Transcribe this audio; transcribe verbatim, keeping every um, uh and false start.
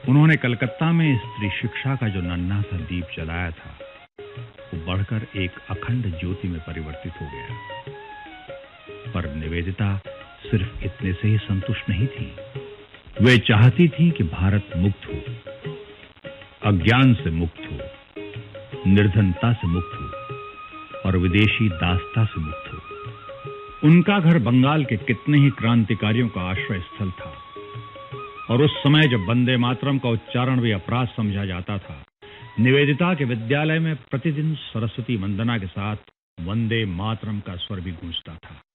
उन्होंने कलकत्ता में स्त्री शिक्षा का जो नन्हा सा दीप जलाया था, वो बढ़कर एक अखंड ज्योति में परिवर्तित हो गया। पर निवेदिता सिर्फ इतने से ही संतुष्ट नहीं थी। वे चाहती थी कि भारत मुक्त हो, अज्ञान से मुक्त हो, निर्धनता से मुक्त हो और विदेशी दासता से मुक्त हो। उनका घर बंगाल के कितने ही क्रांतिकारियों का आश्रय स्थल था और उस समय जब वंदे मातरम का उच्चारण भी अपराध समझा जाता था, निवेदिता के विद्यालय में प्रतिदिन सरस्वती वंदना के साथ वंदे मातरम का स्वर भी गूंजता था।